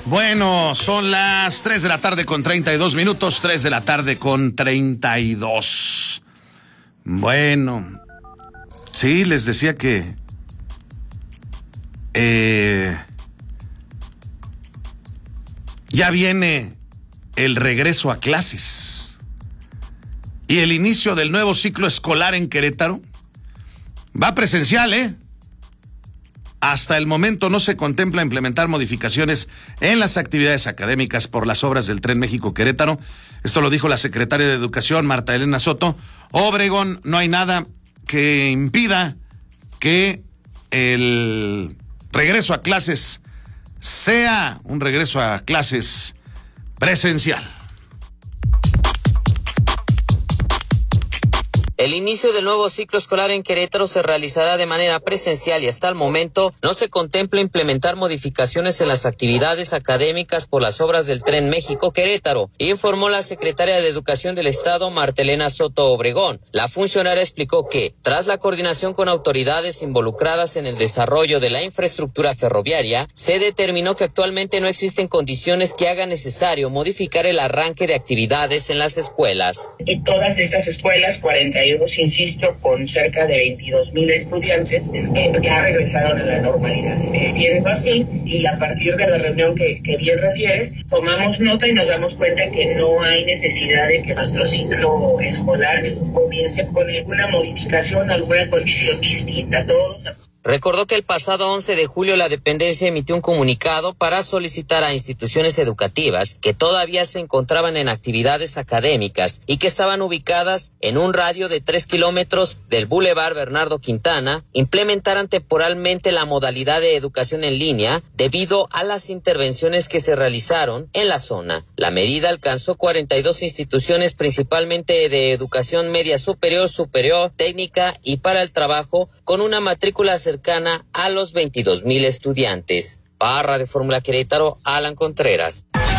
Bueno, son las 3 de la tarde con 32 minutos, 3 de la tarde con 32. Bueno, sí, les decía que ya viene el regreso a clases y el inicio del nuevo ciclo escolar en Querétaro. Va presencial, Hasta el momento no se contempla implementar modificaciones en las actividades académicas por las obras del Tren México-Querétaro. Esto lo dijo la secretaria de Educación, Marta Elena Soto. Obregón, no hay nada que impida que el regreso a clases sea un regreso a clases presencial. El inicio del nuevo ciclo escolar en Querétaro se realizará de manera presencial y hasta el momento no se contempla implementar modificaciones en las actividades académicas por las obras del Tren México-Querétaro, informó la secretaria de Educación del Estado, Marta Elena Soto Obregón. La funcionaria explicó que, tras la coordinación con autoridades involucradas en el desarrollo de la infraestructura ferroviaria, se determinó que actualmente no existen condiciones que hagan necesario modificar el arranque de actividades en las escuelas. Y todas estas escuelas, 42, insisto, con cerca de 22,000 estudiantes, ya regresaron a la normalidad. Siendo así, y a partir de la reunión que bien refieres, tomamos nota y nos damos cuenta que no hay necesidad de que nuestro ciclo escolar comience con alguna modificación, alguna condición distinta. Todos. Recordó que el pasado 11 de julio la dependencia emitió un comunicado para solicitar a instituciones educativas que todavía se encontraban en actividades académicas y que estaban ubicadas en un radio de 3 kilómetros del Boulevard Bernardo Quintana, implementaran temporalmente la modalidad de educación en línea debido a las intervenciones que se realizaron en la zona. La medida alcanzó 42 instituciones, principalmente de educación media superior, técnica y para el trabajo, con una matrícula cercana a los 22,000 estudiantes. Para Radio Fórmula Querétaro, Alan Contreras.